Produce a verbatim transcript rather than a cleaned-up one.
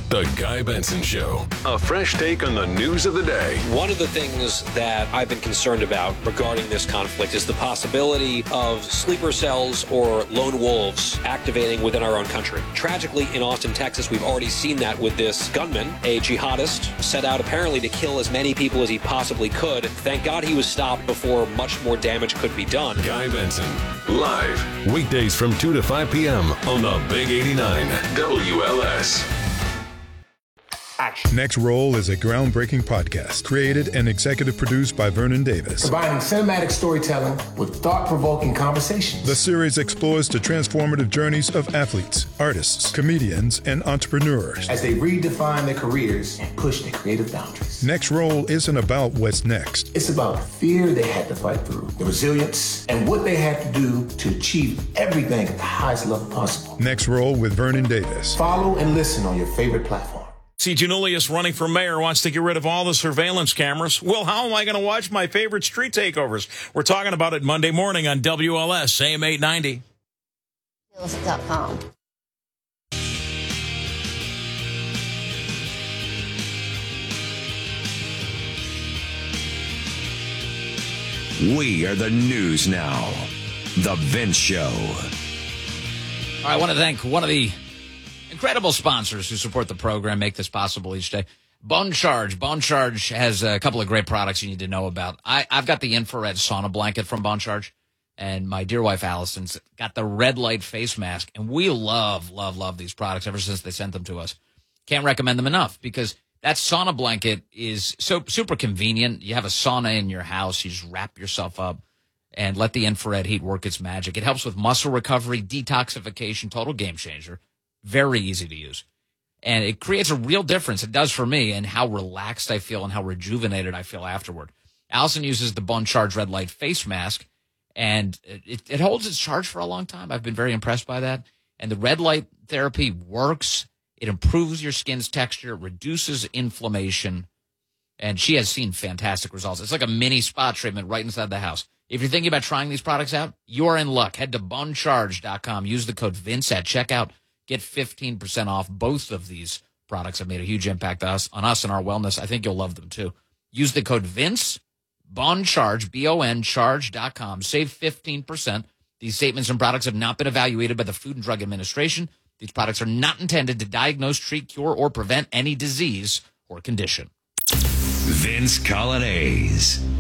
The Guy Benson Show. A fresh take on the news of the day. One of the things that I've been concerned about regarding this conflict is the possibility of sleeper cells or lone wolves activating within our own country. Tragically, in Austin, Texas, we've already seen that with this gunman, a jihadist, set out apparently to kill as many people as he possibly could. Thank God he was stopped before much more damage could be done. Guy Benson, live, weekdays from two to five p.m. on the Big eighty-nine W L S. Action. Next Roll is a groundbreaking podcast created and executive produced by Vernon Davis. Combining cinematic storytelling with thought-provoking conversations. The series explores the transformative journeys of athletes, artists, comedians, and entrepreneurs as they redefine their careers and push their creative boundaries. Next Roll isn't about what's next. It's about the fear they had to fight through, the resilience, and what they had to do to achieve everything at the highest level possible. Next Roll with Vernon Davis. Follow and listen on your favorite platform. C. Janulius, running for mayor, wants to get rid of all the surveillance cameras. Well, how am I going to watch my favorite street takeovers? We're talking about it Monday morning on W L S, A M eight ninety. dot com. We are the news now. The Vince Show. All right, I want to thank one of the incredible sponsors who support the program, make this possible each day. Bone Charge. Bone Charge has a couple of great products you need to know about. I, I've got the infrared sauna blanket from Bone Charge, and my dear wife Allison's got the red light face mask, and we love, love, love these products ever since they sent them to us. Can't recommend them enough because that sauna blanket is so super convenient. You have a sauna in your house. You just wrap yourself up and let the infrared heat work its magic. It helps with muscle recovery, detoxification, total game changer. Very easy to use. And it creates a real difference. It does for me and how relaxed I feel and how rejuvenated I feel afterward. Allison uses the Bone Charge Red Light face mask, and it, it holds its charge for a long time. I've been very impressed by that. And the red light therapy works. It improves your skin's texture, reduces inflammation, and she has seen fantastic results. It's like a mini spa treatment right inside the house. If you're thinking about trying these products out, you're in luck. Head to bone charge dot com. Use the code Vince at checkout. Get fifteen percent off. Both of these products have made a huge impact on us, on us and our wellness. I think you'll love them, too. Use the code Vince, Bon Charge, B O N, charge dot com. Save fifteen percent. These statements and products have not been evaluated by the Food and Drug Administration. These products are not intended to diagnose, treat, cure, or prevent any disease or condition. Vince Colonnese,